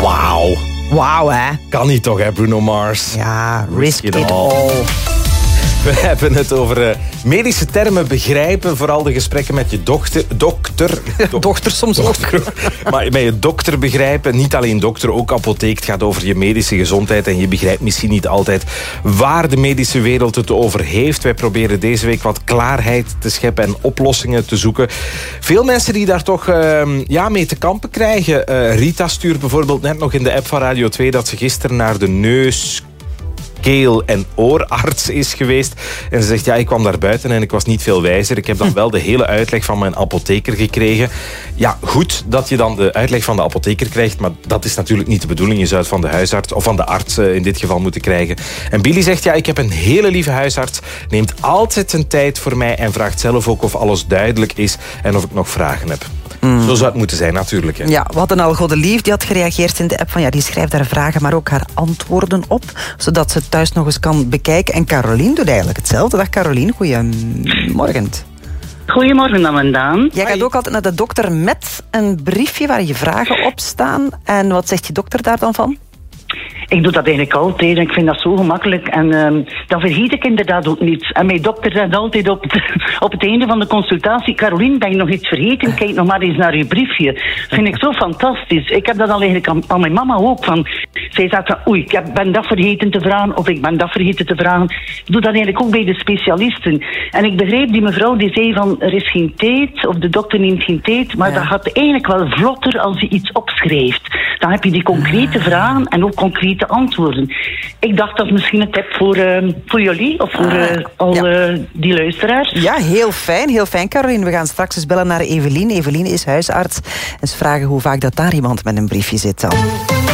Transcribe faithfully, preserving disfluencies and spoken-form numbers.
Wauw. Wauw, hè? Kan niet toch, hè, Bruno Mars? Ja, risk it, it all. all. We hebben het over uh, medische termen begrijpen. Vooral de gesprekken met je dochter. Dokter. Do- dochter soms dokter, ook. Maar met je dokter begrijpen. Niet alleen dokter, ook apotheek. Het gaat over je medische gezondheid. En je begrijpt misschien niet altijd waar de medische wereld het over heeft. Wij proberen deze week wat klaarheid te scheppen en oplossingen te zoeken. Veel mensen die daar toch uh, ja, mee te kampen krijgen. Uh, Rita stuurt bijvoorbeeld net nog in de app van Radio twee... dat ze gisteren naar de neus... keel- en oorarts is geweest. En ze zegt, ja, ik kwam daar buiten en ik was niet veel wijzer. Ik heb dan wel de hele uitleg van mijn apotheker gekregen. Ja, goed dat je dan de uitleg van de apotheker krijgt, maar dat is natuurlijk niet de bedoeling. Je zou het van de huisarts, of van de arts in dit geval moeten krijgen. En Billy zegt, ja, ik heb een hele lieve huisarts, neemt altijd zijn tijd voor mij en vraagt zelf ook of alles duidelijk is en of ik nog vragen heb. Mm. Zo zou het moeten zijn, natuurlijk. Hè. Ja, wat een al Godelief, die had gereageerd in de app van ja, die schrijft haar vragen, maar ook haar antwoorden op, zodat ze het thuis nog eens kan bekijken. En Carolien doet eigenlijk hetzelfde. Dag Carolien, goeiemorgen. Goedemorgen, Amanda. Jij gaat ook altijd naar de dokter met een briefje waar je vragen op staan. En wat zegt je dokter daar dan van? Ik doe dat eigenlijk altijd en ik vind dat zo gemakkelijk. En um, dan vergeet ik inderdaad ook niets. En mijn dokter zegt altijd op het, op het einde van de consultatie: Carolien, ben je nog iets vergeten? Kijk nog maar eens naar je briefje. Vind ik zo fantastisch. Ik heb dat al eigenlijk aan, aan mijn mama ook. Van, zij zegt van, oei, ik ben dat vergeten te vragen of ik ben dat vergeten te vragen. Ik doe dat eigenlijk ook bij de specialisten. En ik begreep die mevrouw die zei van, er is geen tijd of de dokter neemt geen tijd. Maar ja. Dat gaat eigenlijk wel vlotter als je iets opschrijft. Dan heb je die concrete vragen en ook concrete antwoorden. Ik dacht dat is misschien een tip voor, uh, voor jullie of voor uh, al ja. uh, die luisteraars. Ja, heel fijn, heel fijn, Caroline. We gaan straks eens bellen naar Evelien. Evelien is huisarts. En ze vragen hoe vaak dat daar iemand met een briefje zit dan.